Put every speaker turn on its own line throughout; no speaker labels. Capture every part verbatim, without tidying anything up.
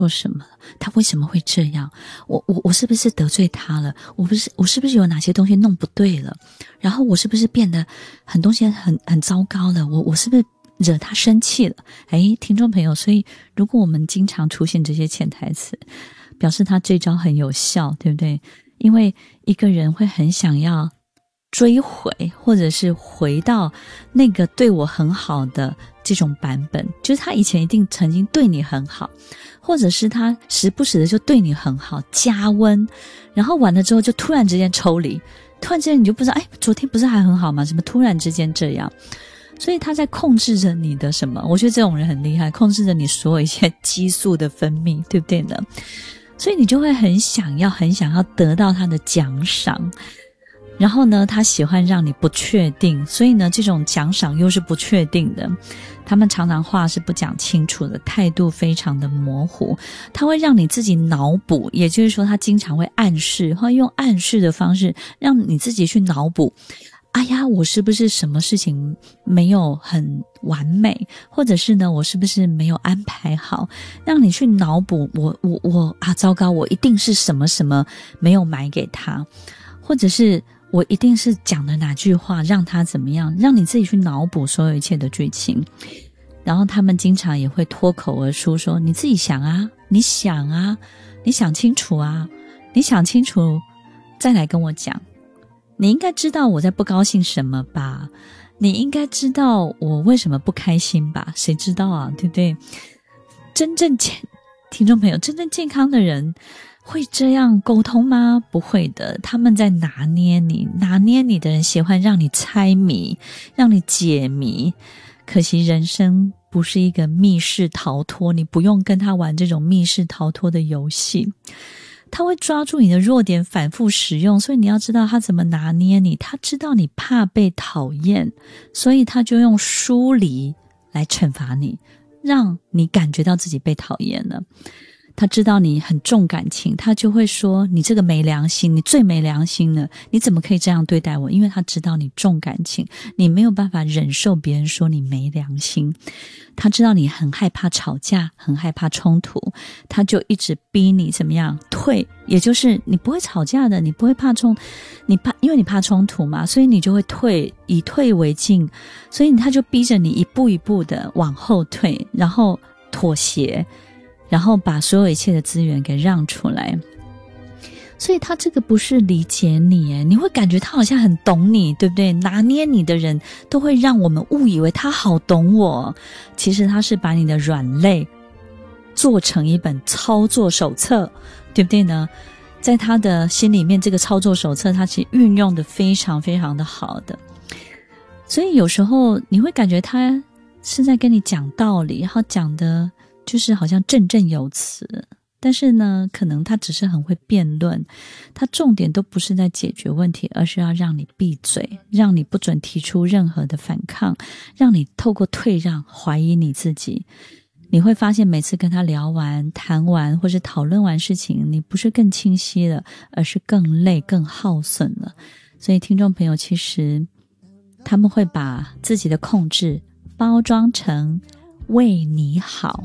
做什么？他为什么会这样？我我我是不是得罪他了？我不是我是不是有哪些东西弄不对了？然后我是不是变得很东西很很糟糕了？我我是不是惹他生气了？诶，听众朋友，所以如果我们经常出现这些潜台词，表示他这招很有效，对不对？因为一个人会很想要追回，或者是回到那个对我很好的这种版本，就是他以前一定曾经对你很好，或者是他时不时的就对你很好，加温，然后完了之后就突然之间抽离，突然之间你就不知道，哎，昨天不是还很好吗？怎么突然之间这样？所以他在控制着你的什么？我觉得这种人很厉害，控制着你所有一些激素的分泌，对不对呢？所以你就会很想要很想要得到他的奖赏，然后呢他喜欢让你不确定，所以呢这种奖赏又是不确定的，他们常常话是不讲清楚的，态度非常的模糊，他会让你自己脑补，也就是说他经常会暗示，会用暗示的方式让你自己去脑补，哎呀，我是不是什么事情没有很完美，或者是呢我是不是没有安排好，让你去脑补我我我啊糟糕，我一定是什么什么没有买给他，或者是我一定是讲了哪句话让他怎么样，让你自己去脑补所有一切的剧情。然后他们经常也会脱口而出说，你自己想啊，你想啊，你想清楚啊，你想清楚再来跟我讲，你应该知道我在不高兴什么吧，你应该知道我为什么不开心吧，谁知道啊，对不对？真正健听众朋友，真正健康的人会这样沟通吗？不会的，他们在拿捏你，拿捏你的人喜欢让你猜谜，让你解谜。可惜人生不是一个密室逃脱，你不用跟他玩这种密室逃脱的游戏。他会抓住你的弱点反复使用，所以你要知道他怎么拿捏你。他知道你怕被讨厌，所以他就用疏离来惩罚你，让你感觉到自己被讨厌了。他知道你很重感情，他就会说你这个没良心，你最没良心了，你怎么可以这样对待我？因为他知道你重感情，你没有办法忍受别人说你没良心。他知道你很害怕吵架，很害怕冲突，他就一直逼你怎么样退，也就是你不会吵架的，你不会怕冲，你怕，因为你怕冲突嘛，所以你就会退，以退为进，所以他就逼着你一步一步的往后退，然后妥协，然后把所有一切的资源给让出来。所以他这个不是理解你耶，你会感觉他好像很懂你，对不对？拿捏你的人都会让我们误以为他好懂我，其实他是把你的软肋做成一本操作手册，对不对呢？在他的心里面，这个操作手册他其实运用的非常非常的好的。所以有时候你会感觉他是在跟你讲道理，然后讲的就是好像振振有词，但是呢可能他只是很会辩论，他重点都不是在解决问题，而是要让你闭嘴，让你不准提出任何的反抗，让你透过退让怀疑你自己。你会发现每次跟他聊完谈完或是讨论完事情，你不是更清晰了，而是更累更耗损了。所以听众朋友，其实他们会把自己的控制包装成为你好，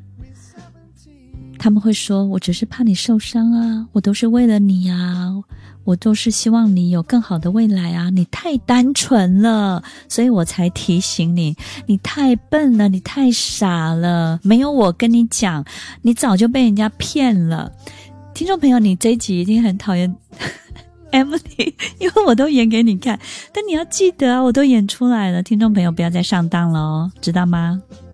他们会说我只是怕你受伤啊，我都是为了你啊，我都是希望你有更好的未来啊，你太单纯了，所以我才提醒你，你太笨了，你太傻了，没有我跟你讲，你早就被人家骗了。听众朋友，你这一集一定很讨厌Emily， 因为我都演给你看，但你要记得啊，我都演出来了，听众朋友不要再上当了哦，知道吗？